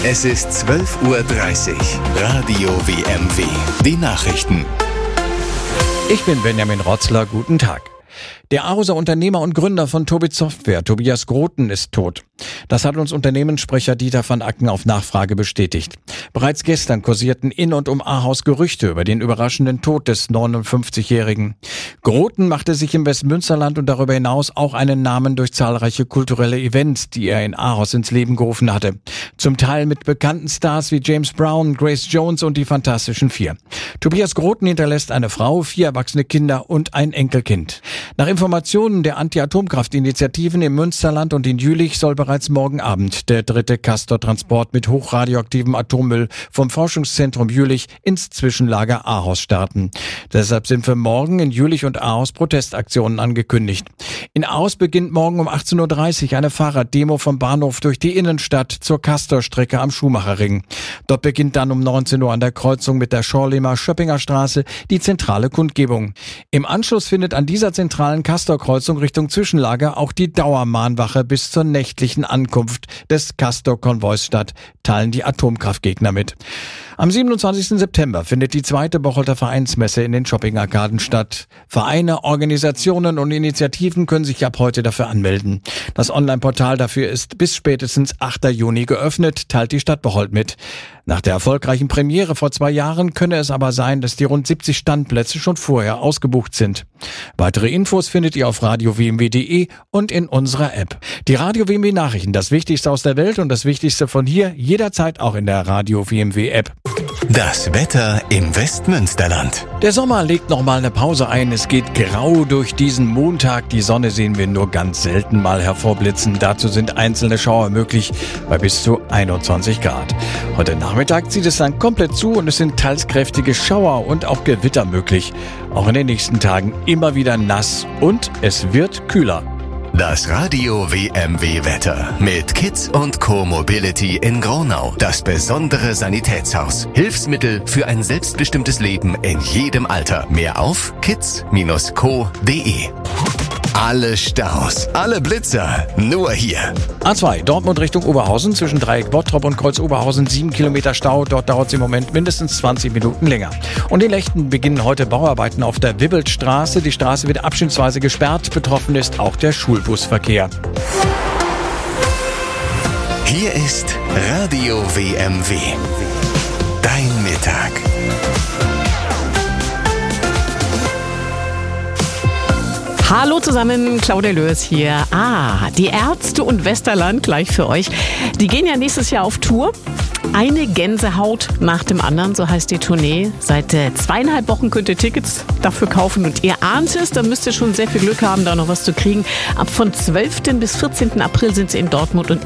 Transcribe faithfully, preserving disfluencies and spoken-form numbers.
Es ist zwölf Uhr dreißig. Radio W M W. Die Nachrichten. Ich bin Benjamin Rotzler. Guten Tag. Der Aarhuser Unternehmer und Gründer von Tobit Software, Tobias Groten, ist tot. Das hat uns Unternehmenssprecher Dieter van Acken auf Nachfrage bestätigt. Bereits gestern kursierten in und um Ahaus Gerüchte über den überraschenden Tod des neunundfünfzigjährigen. Groten machte sich im Westmünsterland und darüber hinaus auch einen Namen durch zahlreiche kulturelle Events, die er in Ahaus ins Leben gerufen hatte. Zum Teil mit bekannten Stars wie James Brown, Grace Jones und die Fantastischen Vier. Tobias Groten hinterlässt eine Frau, vier erwachsene Kinder und ein Enkelkind. Nach Informationen der Anti-Atomkraft-Initiativen im Münsterland und in Jülich soll bereits morgen Abend der dritte Castor-Transport mit hochradioaktivem Atommüll vom Forschungszentrum Jülich ins Zwischenlager Ahaus starten. Deshalb sind für morgen in Jülich und Ahaus Protestaktionen angekündigt. In Ahaus beginnt morgen um achtzehn Uhr dreißig eine Fahrraddemo vom Bahnhof durch die Innenstadt zur Castor-Strecke am Schumacherring. Dort beginnt dann um neunzehn Uhr an der Kreuzung mit der Schorlemer Schöppinger Straße die zentrale Kundgebung. Im Anschluss findet an dieser zentralen Castor-Kreuzung Richtung Zwischenlager auch die Dauermahnwache bis zur nächtlichen Ankunft des Castor-Konvois statt, teilen die Atomkraftgegner mit. Am siebenundzwanzigsten September findet die zweite Bocholter Vereinsmesse in den Shopping-Arkaden statt. Vereine, Organisationen und Initiativen können sich ab heute dafür anmelden. Das Online-Portal dafür ist bis spätestens achten Juni geöffnet, teilt die Stadt Bocholt mit. Nach der erfolgreichen Premiere vor zwei Jahren könne es aber sein, dass die rund siebzig Standplätze schon vorher ausgebucht sind. Weitere Infos findet ihr auf radio w m w punkt d e und in unserer App. Die Radio W M W Nachrichten, das Wichtigste aus der Welt und das Wichtigste von hier, jederzeit auch in der Radio W M W App. Das Wetter im Westmünsterland. Der Sommer legt nochmal eine Pause ein. Es geht grau durch diesen Montag. Die Sonne sehen wir nur ganz selten mal hervorblitzen. Dazu sind einzelne Schauer möglich bei bis zu einundzwanzig Grad. Heute Nachmittag zieht es dann komplett zu und es sind teils kräftige Schauer und auch Gewitter möglich. Auch in den nächsten Tagen immer wieder nass und es wird kühler. Das Radio W M W Wetter mit Kids und Co Mobility in Gronau. Das besondere Sanitätshaus. Hilfsmittel für ein selbstbestimmtes Leben in jedem Alter. Mehr auf kids Bindestrich co punkt d e. Alle Staus, alle Blitzer, nur hier. A zwei, Dortmund Richtung Oberhausen, zwischen Dreieck Bottrop und Kreuz Oberhausen, sieben Kilometer Stau. Dort dauert es im Moment mindestens zwanzig Minuten länger. Und in Lechten beginnen heute Bauarbeiten auf der Wibbeltstraße. Die Straße wird abschnittsweise gesperrt. Betroffen ist auch der Schulbusverkehr. Hier ist Radio W M W. Dein Mittag. Hallo zusammen, Claudia Lörs hier. Ah, die Ärzte und Westerland gleich für euch. Die gehen ja nächstes Jahr auf Tour. Eine Gänsehaut nach dem anderen, so heißt die Tournee. Seit äh, zweieinhalb Wochen könnt ihr Tickets dafür kaufen und ihr ahnt es, dann müsst ihr schon sehr viel Glück haben, da noch was zu kriegen. Ab von zwölften bis vierzehnten April sind sie in Dortmund und